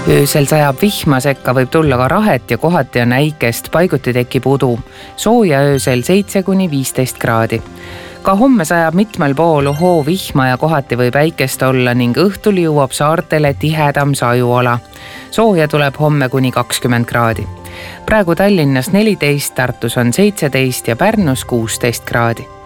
Öösel sajab vihma, sekka võib tulla ka rahet ja kohati on äikest, paiguti tekib udu. Sooja öösel 7–15 kraadi. Ka homme sajab mitmel pool vihma ja kohati võib äikest olla ning õhtul jõuab saartele tihedam sajuala. Sooja tuleb homme kuni 20 kraadi. Praegu Tallinnas 14, Tartus on 17 ja Pärnus 16 kraadi.